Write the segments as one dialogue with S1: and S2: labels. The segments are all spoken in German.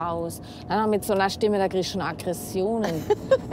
S1: Aus. Dann noch mit so einer Stimme, da krieg ich schon Aggressionen.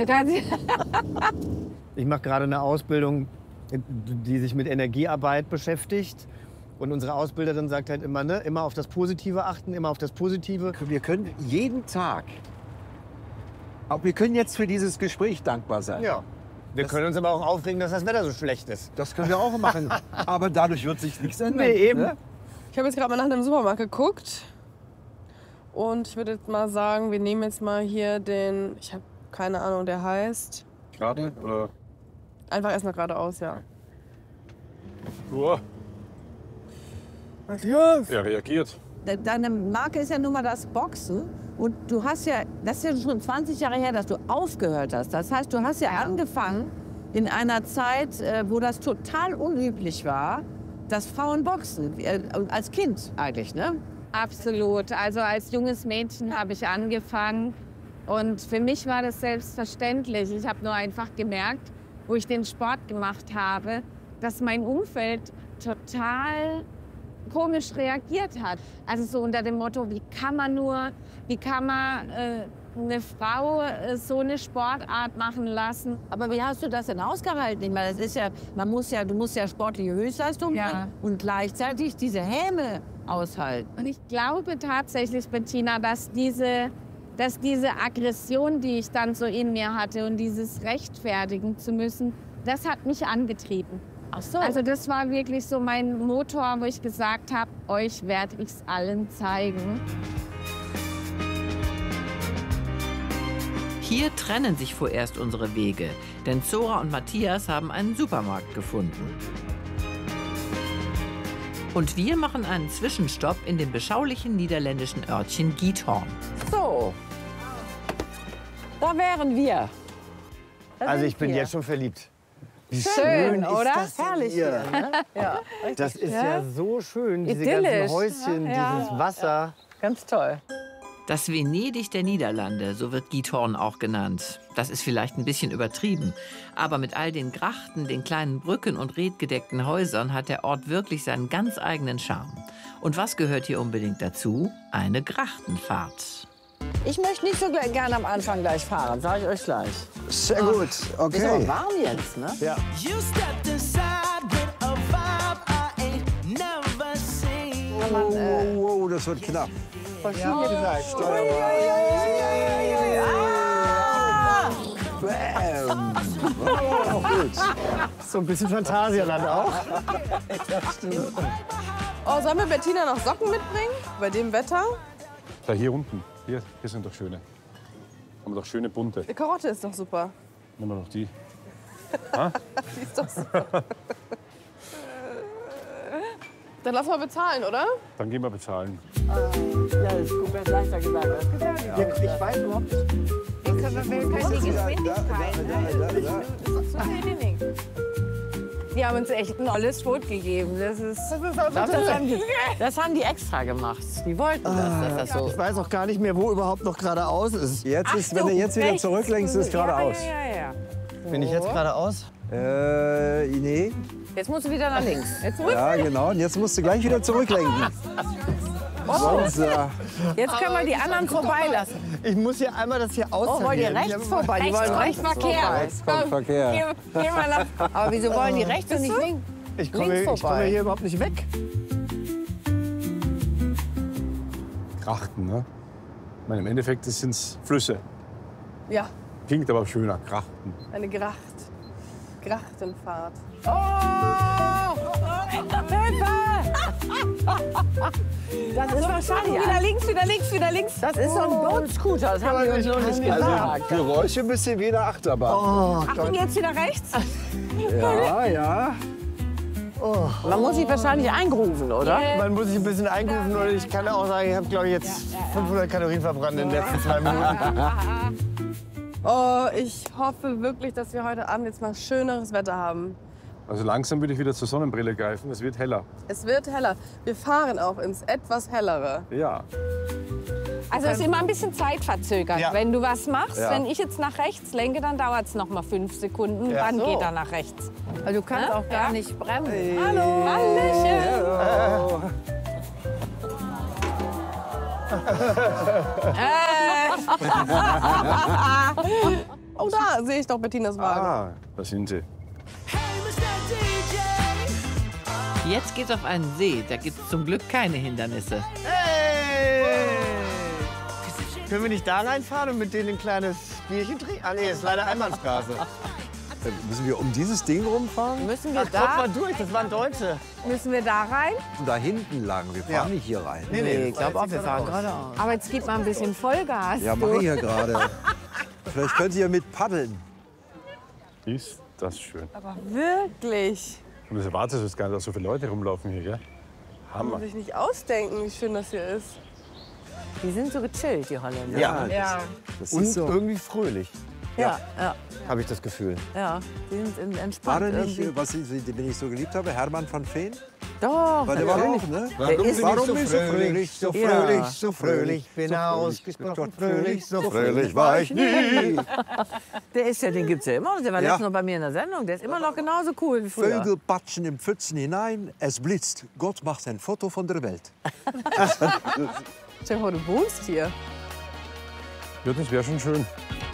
S2: Ich mache gerade eine Ausbildung, die sich mit Energiearbeit beschäftigt. Und unsere Ausbilderin sagt halt immer, ne, immer auf das Positive achten, immer auf das Positive.
S3: Wir können jeden Tag, aber wir können jetzt für dieses Gespräch dankbar sein.
S2: Ja. Wir können uns aber auch aufregen, dass das Wetter so schlecht ist.
S3: Das können wir auch machen. Aber dadurch wird sich nichts ändern.
S2: Nee, eben.
S3: Ne?
S4: Ich habe jetzt gerade mal nach einem Supermarkt geguckt. Und ich würde jetzt mal sagen, wir nehmen jetzt mal hier den, ich habe keine Ahnung, der heißt.
S5: Gerade? Oder?
S4: Einfach erstmal geradeaus, ja.
S5: Uah,
S4: Matthias!
S5: er reagiert.
S6: Deine Marke ist ja nun mal das Boxen. Und du hast ja, das ist ja schon 20 Jahre her, dass du aufgehört hast. Das heißt, du hast ja angefangen in einer Zeit, wo das total unüblich war, dass Frauen boxen. Als Kind eigentlich, ne?
S1: Absolut. Also als junges Mädchen habe ich angefangen. Und für mich war das selbstverständlich. Ich habe nur einfach gemerkt, wo ich den Sport gemacht habe, dass mein Umfeld total komisch reagiert hat. Also so unter dem Motto, wie kann man eine Frau so eine Sportart machen lassen?
S6: Aber wie hast du das denn ausgehalten? Ich meine, das ist ja, du musst ja sportliche Höchstleistung bringen und gleichzeitig diese Häme aushalten.
S1: Und ich glaube tatsächlich, Bettina, dass diese Aggression, die ich dann so in mir hatte und dieses rechtfertigen zu müssen, das hat mich angetrieben.
S6: Ach so.
S1: Also das war wirklich so mein Motor, wo ich gesagt habe, euch werde ich es allen zeigen.
S7: Hier trennen sich vorerst unsere Wege, denn Zora und Matthias haben einen Supermarkt gefunden. Und wir machen einen Zwischenstopp in dem beschaulichen niederländischen Örtchen Giethoorn.
S6: So, da wären wir.
S2: Also ich bin jetzt schon verliebt. Wie
S6: Schön,
S2: ist
S6: oder?
S2: das denn
S6: Herrlich
S2: hier?
S6: hier, ne? Ja,
S2: Das ist ja so schön, diese
S6: Idyllisch.
S2: ganzen Häuschen, dieses Wasser.
S6: ganz toll.
S7: Das Venedig der Niederlande, so wird Giethoorn auch genannt. Das ist vielleicht ein bisschen übertrieben. Aber mit all den Grachten, den kleinen Brücken und redgedeckten Häusern hat der Ort wirklich seinen ganz eigenen Charme. Und was gehört hier unbedingt dazu? Eine Grachtenfahrt.
S6: Ich möchte nicht so gerne am Anfang gleich fahren, sage ich euch gleich.
S3: Sehr gut,
S6: Ist aber
S3: okay.
S6: warm jetzt, ne?
S2: Ja.
S3: Wow, das wird knapp. Bam. Oh, gut.
S2: So ein bisschen Phantasialand auch.
S4: Oh, sollen wir Bettina noch Socken mitbringen? Bei dem Wetter?
S5: Da hier unten. Hier sind doch schöne. Haben wir doch schöne bunte.
S4: Die Karotte ist doch super.
S5: Nehmen wir doch die.
S4: Die ist doch super. Dann lass mal bezahlen, oder?
S5: Dann gehen wir bezahlen.
S6: Ja, das ist gut, das leichter gesagt als getan.
S2: Ich weiß überhaupt nicht.
S1: Wir können die Geschwindigkeit. Die haben uns echt ein tolles Foto gegeben.
S6: Das haben die extra gemacht. Die wollten das so.
S2: Ich weiß auch gar nicht mehr, wo überhaupt noch geradeaus ist.
S3: Jetzt ist, wenn du jetzt wieder zurücklenkst, ist es geradeaus.
S1: Ja.
S2: Bin ich jetzt geradeaus?
S3: Nee.
S6: Jetzt musst du wieder nach links.
S3: Ja, genau. Und jetzt musst du gleich wieder zurücklenken. Sonst,
S6: Jetzt können wir die anderen vorbeilassen.
S2: Ich muss hier einmal das hier
S6: Oh, wollt ihr
S2: austarieren.
S6: rechts vorbei? Die wollen rechts Verkehr.
S3: jetzt kommt Verkehr.
S1: Geh mal nach.
S6: Aber wieso wollen die rechts und nicht links?
S2: Ich komme
S6: links vorbei.
S2: hier überhaupt nicht weg.
S5: Grachten, ne? Ich meine, im Endeffekt sind es Flüsse.
S4: Ja,
S5: Klingt aber schöner, Grachten.
S4: eine Gracht. Grachtenfahrt.
S6: Das ist wahrscheinlich
S1: Wieder links.
S6: Das ist so ein Boot-Scooter. Das haben die uns noch nicht gesagt.
S3: Geräusche ein bisschen wie eine Achterbahn.
S1: Achtung, jetzt wieder rechts.
S3: Ja.
S6: Man muss sich wahrscheinlich eingrooven, oder?
S2: Man muss sich ein bisschen eingrufen oder ich kann auch sagen, ich habe glaube ich jetzt 500 Kalorien verbrannt in den letzten 2 Minuten.
S4: Oh, ich hoffe wirklich, dass wir heute Abend jetzt mal schöneres Wetter haben.
S5: Also langsam würde ich wieder zur Sonnenbrille greifen. Es wird heller.
S4: Es wird heller. Wir fahren auch ins etwas hellere.
S5: Ja.
S1: Also es ist immer ein bisschen zeitverzögert.
S2: Ja.
S1: Wenn du was machst,
S3: Ja.
S1: wenn ich jetzt nach rechts lenke, dann dauert es noch mal 5 Sekunden.
S2: Ja.
S1: Dann
S6: So.
S1: geht er nach rechts.
S6: Also du kannst auch gar nicht bremsen.
S1: Hallo. Hallöchen.
S4: Oh, da sehe ich doch Bettinas Wagen.
S5: Ah, da sind sie.
S7: Jetzt geht's auf einen See. Da gibt's zum Glück keine Hindernisse.
S2: Hey! Können wir nicht da reinfahren und mit denen ein kleines Bierchen trinken? Ah, nee, ist leider Einbahnstraße.
S3: Müssen wir um dieses Ding rumfahren?
S1: Müssen wir
S2: Ach, guck mal durch, das waren Deutsche.
S1: müssen wir da rein?
S3: Da hinten lang. Wir fahren
S2: Ja.
S3: nicht hier rein.
S2: Nee,
S6: Ich glaube auch, wir fahren geradeaus.
S1: Aber jetzt gib mal ein bisschen Vollgas.
S3: Ja, mache ich ja gerade. Vielleicht können Sie ja mit paddeln.
S5: Ist das schön.
S4: Aber wirklich.
S5: Und das erwartest du jetzt gar nicht, dass so viele Leute rumlaufen hier, gell?
S4: Kann
S5: Hammer.
S4: man sich nicht ausdenken, wie schön das hier ist.
S6: Die sind so gechillt, die Holländer.
S2: Ja,
S1: Ja.
S3: Das
S2: und
S3: ist so.
S2: irgendwie fröhlich,
S6: Ja, ja,
S2: habe ich das Gefühl.
S6: ja. Die sind
S3: War
S6: entspannt
S3: der nicht,
S6: irgendwie.
S3: was ich, den ich so geliebt habe, Hermann van Veen?
S6: Doch,
S3: Weil der war auch, ne?
S6: Der ist
S3: Warum nicht so fröhlich, so fröhlich,
S2: so fröhlich, bin ausgesprochen fröhlich, so
S3: fröhlich war ich nie.
S6: Der ist ja, den gibt's ja immer noch. Der war
S3: Ja.
S6: letztens noch bei mir in der Sendung. Der ist immer noch genauso cool wie früher.
S3: Vögel patschen in Pfützen hinein, es blitzt. Gott macht ein Foto von der Welt.
S4: Stell dir vor, du wohnst hier.
S5: Ja, das wäre schon schön.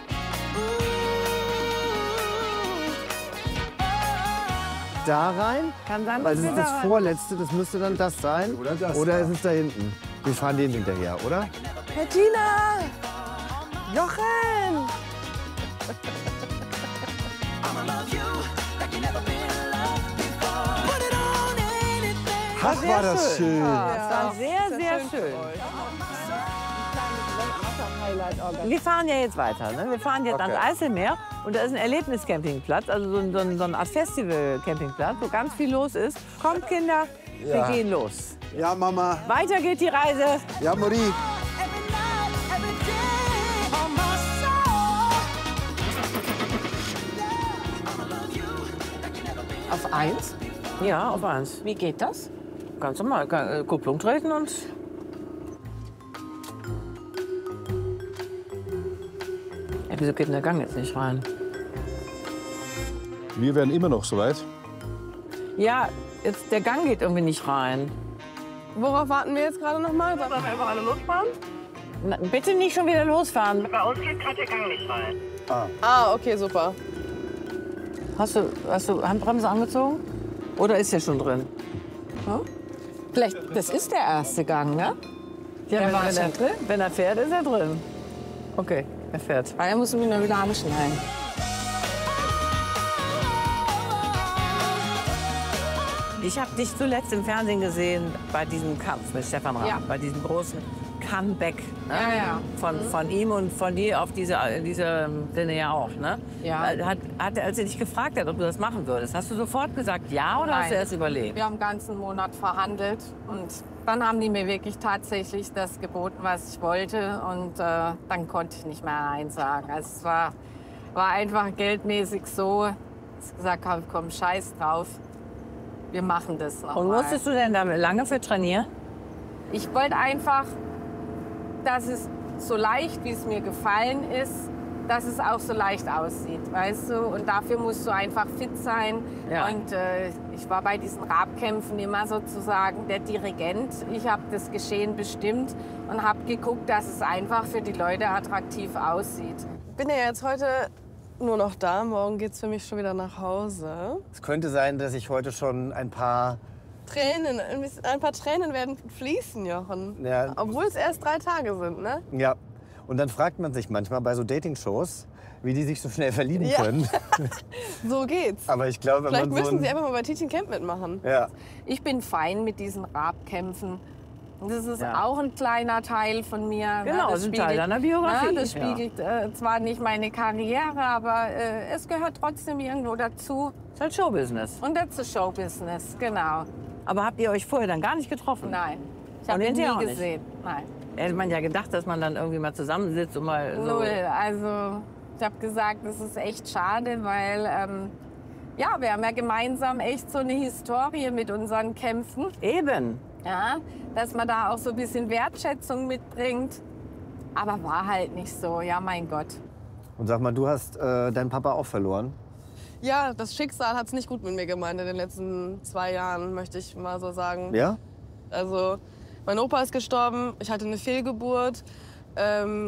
S2: Da rein,
S1: Kann sein,
S2: weil
S1: dass
S2: das
S1: wir
S2: ist
S1: da
S2: das
S1: rein.
S2: Vorletzte, das müsste dann das sein.
S3: Oder das
S2: Oder
S3: da.
S2: ist es da hinten? Wir fahren den hinterher, oder?
S4: Bettina! Jochen!
S3: Ach, war das schön.
S6: Das war sehr, sehr schön. Wir fahren ja jetzt weiter. Ne? Wir fahren jetzt ans Eiselmeer und da ist ein Erlebniscampingplatz, also so eine Art Festival-Campingplatz, wo ganz viel los ist. Kommt, Kinder, wir
S3: Ja.
S6: gehen los.
S3: Ja, Mama.
S6: Weiter geht die Reise.
S3: Ja, Marie.
S1: Auf 1?
S6: Ja, auf eins.
S1: Wie geht das?
S6: Ganz normal. Kupplung treten und. Ja, wieso geht denn der Gang jetzt nicht rein?
S5: Wir wären immer noch so weit.
S6: Ja, jetzt, der Gang geht irgendwie nicht rein.
S4: Worauf warten wir jetzt gerade noch mal? Sollen wir einfach alle losfahren?
S6: Na, bitte nicht schon wieder losfahren.
S4: Ah, okay, super.
S6: Hast du Handbremse angezogen? Oder ist der schon drin?
S1: Vielleicht, das ist der erste Gang, ne?
S6: Ja,
S1: Der war
S6: wenn,
S1: schon
S6: er,
S1: drin?
S6: wenn er fährt, ist er drin. Okay, er fährt.
S1: Weil er muss mich nur wieder anschneiden.
S6: Ich habe dich zuletzt im Fernsehen gesehen bei diesem Kampf mit Stefan Raab,
S1: Ja.
S6: bei diesem großen Comeback, ne?
S1: Ja, ja.
S6: Von ihm und von dir auf diese Sinne ja auch. Ne?
S1: Ja.
S6: Als er dich gefragt hat, ob du das machen würdest, hast du sofort gesagt ja oder hast du
S1: Nein.
S6: erst überlegt?
S1: Wir haben einen ganzen Monat verhandelt und dann haben die mir wirklich tatsächlich das geboten, was ich wollte und dann konnte ich nicht mehr Nein sagen. Also es war einfach geldmäßig so, dass ich gesagt habe, komm, scheiß drauf, wir machen das noch
S6: Und
S1: mal.
S6: musstest du denn da lange für trainieren?
S1: Ich wollte einfach, dass es so leicht, wie es mir gefallen ist, dass es auch so leicht aussieht, weißt du? Und dafür musst du einfach fit sein.
S6: Ja.
S1: Und ich war bei diesen Rabkämpfen immer sozusagen der Dirigent. Ich habe das Geschehen bestimmt und habe geguckt, dass es einfach für die Leute attraktiv aussieht.
S4: Ich bin ja jetzt heute nur noch da. Morgen geht's für mich schon wieder nach Hause.
S2: Es könnte sein, dass ich heute schon ein paar
S4: Ein paar Tränen werden fließen, Jochen.
S2: Ja.
S4: Obwohl es erst 3 Tage sind, ne?
S2: Ja, und dann fragt man sich manchmal bei so Dating-Shows, wie die sich so schnell verlieben
S4: Ja.
S2: können.
S4: So geht's.
S2: Aber ich glaube, wenn
S4: Vielleicht
S2: man so
S4: müssen Sie
S2: ein,
S4: einfach mal bei Teaching Camp mitmachen.
S2: ja,
S1: Ich bin fein mit diesen Rabkämpfen. Und das ist
S6: Ja.
S1: auch ein kleiner Teil von mir.
S6: Genau, das ist ein Teil deiner Biografie.
S1: Das spiegelt zwar nicht meine Karriere, aber es gehört trotzdem irgendwo dazu.
S6: Das ist halt Showbusiness.
S1: Und das ist Showbusiness, genau.
S6: Aber habt ihr euch vorher dann gar nicht getroffen?
S1: Nein, ich
S6: Und
S1: habe ihn
S6: hinterher
S1: nie
S6: auch nicht?
S1: gesehen. Nein,
S6: Hätte man ja gedacht, dass man dann irgendwie mal zusammensitzt und mal so.
S1: null. Also ich habe gesagt, das ist echt schade, weil ja, wir haben ja gemeinsam echt so eine Historie mit unseren Kämpfen.
S6: Eben.
S1: Ja, dass man da auch so ein bisschen Wertschätzung mitbringt. Aber war halt nicht so, ja mein Gott.
S2: und sag mal, du hast deinen Papa auch verloren.
S4: Ja, das Schicksal hat es nicht gut mit mir gemeint in den letzten 2 Jahren, möchte ich mal so sagen.
S2: Ja?
S4: Also Mein Opa ist gestorben, ich hatte eine Fehlgeburt.